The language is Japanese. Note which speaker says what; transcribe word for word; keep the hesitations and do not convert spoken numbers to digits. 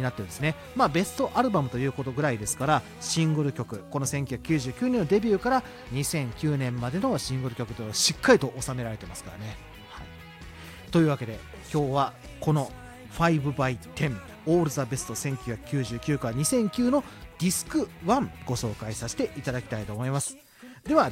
Speaker 1: になってるんですね。まあベストアルバムということぐらいですから、シングル曲、このせんきゅうひゃくきゅうじゅうきゅうねんのデビューからにせんきゅうねんまでのシングル曲というのをしっかりと収められてますからね。はい、というわけで今日はこの ファイブバイテン All the Best せんきゅうひゃくきゅうじゅうきゅうからにせんきゅうのディスクワンご紹介させていただきたいと思います。では